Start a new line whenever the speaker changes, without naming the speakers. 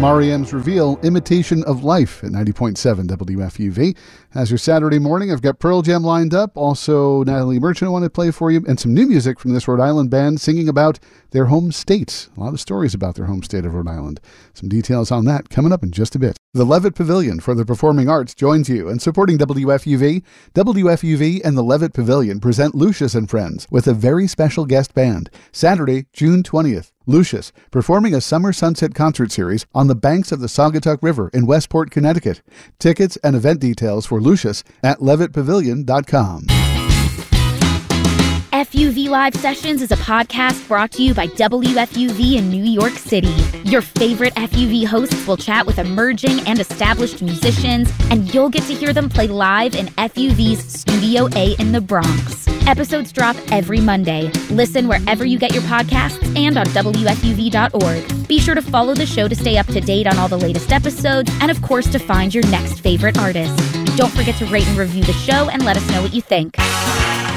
from R.E.M's Reveal, Imitation of Life at 90.7 WFUV. As your Saturday morning, I've got Pearl Jam lined up, also Natalie Merchant I want to play for you, and some new music from this Rhode Island band singing about their home state. A lot of stories about their home state of Rhode Island. Some details on that coming up in just a bit. The Levitt Pavilion for the Performing Arts joins you in supporting WFUV. WFUV and the Levitt Pavilion present Lucius and Friends with a very special guest band, Saturday, June 20th. Lucius, performing a summer sunset concert series on the banks of the Saugatuck River in Westport, Connecticut. Tickets and event details for Lucius at levittpavilion.com.
FUV Live Sessions is a podcast brought to you by WFUV in New York City. Your favorite FUV hosts will chat with emerging and established musicians, and you'll get to hear them play live in FUV's Studio A in the Bronx. Episodes drop every Monday. Listen wherever you get your podcasts and on WFUV.org. Be sure to follow the show to stay up to date on all the latest episodes, and of course to find your next favorite artist. Don't forget to rate and review the show and let us know what you think.